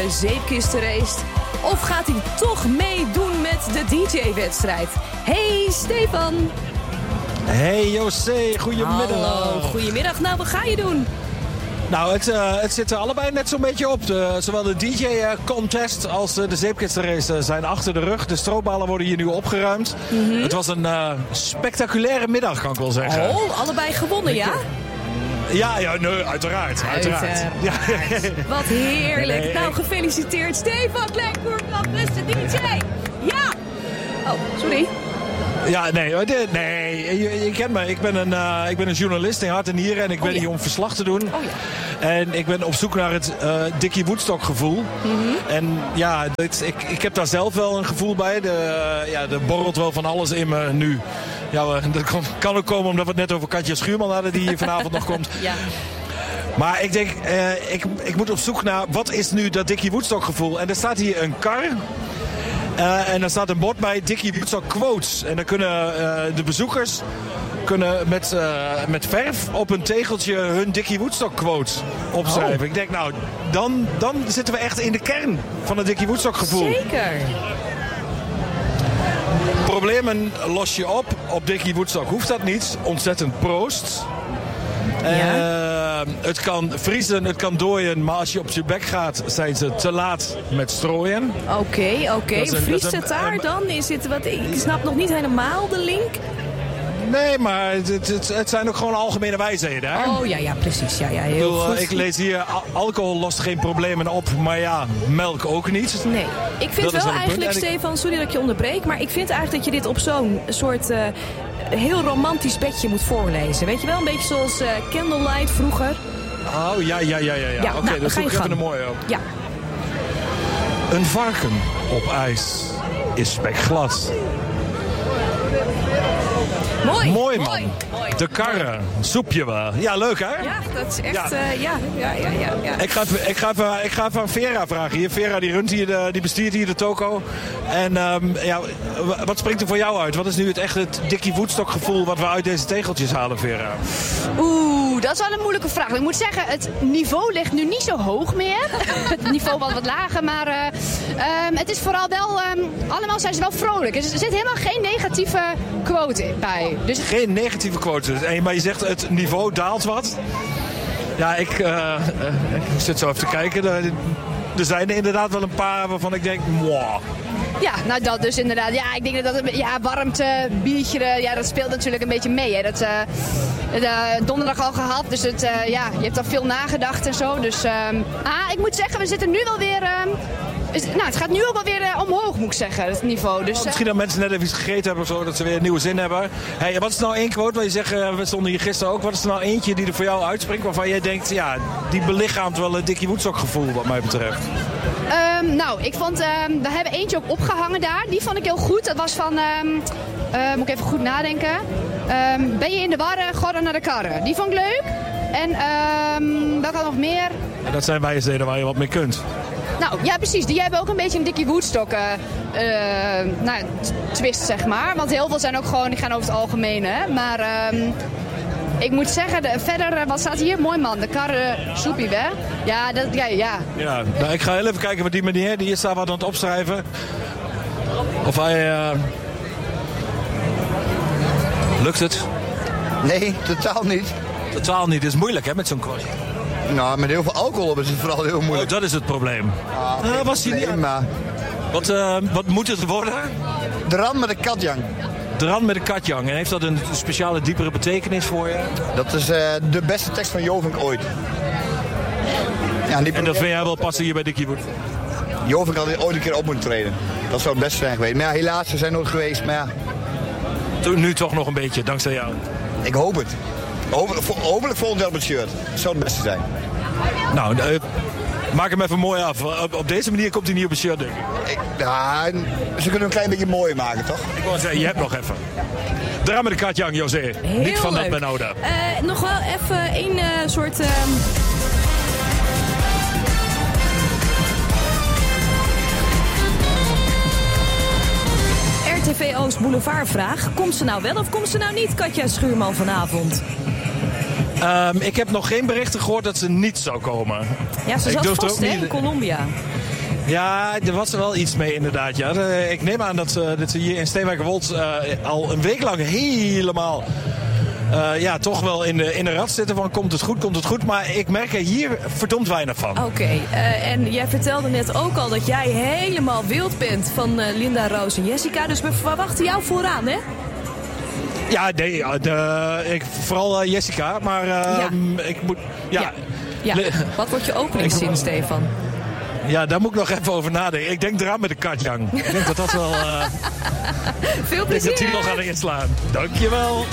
zeepkistenrace? Of gaat hij toch meedoen met de DJ-wedstrijd? Hey Stefan! Hey José, goedemiddag. Hallo, goedemiddag. Nou, wat ga je doen? Nou, het zit er allebei net zo'n beetje op. Zowel de DJ-contest als de zeepkistenrace zijn achter de rug. De stroopbalen worden hier nu opgeruimd. Mm-hmm. Het was een spectaculaire middag, kan ik wel zeggen. Oh, allebei gewonnen, ja? Ja, nee, uiteraard. Ja. Wat heerlijk. Nee. Nou, gefeliciteerd. Stefan Kleinkoerkamp, beste DJ. Ja! Oh, sorry. Ja, nee, je kent me. Ik ben een journalist in hart en nieren en ik ben hier om verslag te doen. Oh, ja. En ik ben op zoek naar het Dickie Woodstock gevoel. Mm-hmm. En ja, ik heb daar zelf wel een gevoel bij. Er borrelt wel van alles in me nu. Ja, dat kan ook komen omdat we het net over Katja Schuurman hadden die hier vanavond nog komt. Ja. Maar ik denk, ik moet op zoek naar wat is nu dat Dickie Woodstock gevoel. En er staat hier een kar. En er staat een bord bij Dickie Woodstock Quotes. En dan kunnen de bezoekers met verf op een tegeltje hun Dickie Woodstock quotes opschrijven. Oh. Ik denk, nou, dan zitten we echt in de kern van het Dickie Woodstock gevoel. Zeker. Problemen los je op Dickie Woodstock. Hoeft dat niet. Ontzettend proost. Ja. Het kan vriezen, het kan dooien, maar als je op je bek gaat, zijn ze te laat met strooien. Oké. Vriest het daar dan? Is het wat? Ik snap nog niet helemaal de link. Nee, maar het zijn ook gewoon algemene wijsheden, hè? Oh, ja, precies. Ja, heel goed. Ik lees hier, alcohol lost geen problemen op, maar ja, melk ook niet. Nee, ik vind wel eigenlijk, Stefan, sorry dat ik je onderbreek, maar ik vind eigenlijk dat je dit op zo'n soort heel romantisch bedje moet voorlezen. Weet je wel, een beetje zoals Candlelight vroeger. Oh, ja. Oké, dat zoek ik even een mooie op. Ja. Een varken op ijs is spekglad. Mooi, man. Mooi. De karren, soepje wel. Ja, leuk hè? Ja, dat is echt, ja. Ik ga even aan Vera vragen hier. Vera die runt hier, die bestiert hier de toko. En wat springt er voor jou uit? Wat is nu het Dickie Woodstock gevoel wat we uit deze tegeltjes halen, Vera? Dat is wel een moeilijke vraag. Ik moet zeggen, het niveau ligt nu niet zo hoog meer. Het niveau wat lager, maar het is vooral wel, allemaal zijn ze wel vrolijk. Er zit helemaal geen negatieve quote bij. Dus geen negatieve quote. Maar je zegt het niveau daalt wat. Ja, ik zit zo even te kijken. Er zijn er inderdaad wel een paar waarvan ik denk, mwah. Ja, nou dat dus inderdaad. Ja, ik denk dat warmte, biertje, dat speelt natuurlijk een beetje mee. Hè. Dat donderdag al gehad, dus je hebt al veel nagedacht en zo. Dus ik moet zeggen, we zitten nu wel weer... het gaat nu ook wel weer omhoog, moet ik zeggen, het niveau. Dus, misschien dat mensen net even iets gegeten hebben of zo, dat ze weer een nieuwe zin hebben. Hey, wat is nou één quote waar je zegt, we stonden hier gisteren ook. Wat is er nou eentje die er voor jou uitspringt, waarvan jij denkt, ja, die belichaamt wel het Dickie Woodstock gevoel, wat mij betreft? Ik vond, we hebben eentje ook opgehangen daar. Die vond ik heel goed. Dat was van, moet ik even goed nadenken. Ben je in de war, gorren naar de karren. Die vond ik leuk. En welke nog meer? Dat zijn wijsheden waar je wat mee kunt. Nou, ja precies. Die hebben ook een beetje een Dickie Woodstock twist, zeg maar. Want heel veel zijn ook gewoon, die gaan over het algemeen, hè. Maar ik moet zeggen, verder, wat staat hier? Mooi man, de karren soepie, hè? Ja, ja. Ja, nou, ik ga heel even kijken wat die meneer die hier staat wat aan het opschrijven. Of hij... Lukt het? Nee, totaal niet. Totaal niet. Het is moeilijk, hè, met zo'n kwast. Nou, met heel veel alcohol op is het vooral heel moeilijk. Oh, dat is het probleem. Was hij niet... maar... Wat moet het worden? De rand met de katjang. De rand met de katjang. En heeft dat een speciale, diepere betekenis voor je? Dat is de beste tekst van Jovink ooit. Ja, en dat vind jij wel passen hier bij Dickie Wood? Jovink had ooit een keer op moeten treden. Dat zou het beste zijn geweest. Maar ja, helaas, ze zijn nooit geweest. Maar ja. Nu toch nog een beetje, dankzij jou. Ik hoop het. Hopelijk volgend jaar op het shirt. Dat zou het beste zijn. Nou, maak hem even mooi af. Op deze manier komt hij niet op het shirt, denk ik. Ze kunnen hem een klein beetje mooier maken, toch? Ik wou zeggen, je hebt nog even. Dra met de katjang, José. Niet van dat benauwde. Nog wel even één soort... RTV Oost Boulevardvraag. Komt ze nou wel of komt ze nou niet, Katja Schuurman, vanavond? Ik heb nog geen berichten gehoord dat ze niet zou komen. Ja, ze zat vast in Colombia. Ja, er was er wel iets mee inderdaad. Ja. Ik neem aan dat ze hier in Steenwijkerwold al een week lang helemaal... toch wel in de rat zitten van komt het goed. Maar ik merk er hier verdomd weinig van. Oké, en jij vertelde net ook al dat jij helemaal wild bent van Linda, Roos en Jessica. Dus we verwachten jou vooraan, hè? Ja, nee, vooral Jessica. Maar ik moet... Ja. Wat wordt je openingszin, Stefan? Ja, daar moet ik nog even over nadenken. Ik denk eraan met de katjang. Ik denk dat wel... Veel plezier! Ik denk dat die nog gaan inslaan. Dankjewel!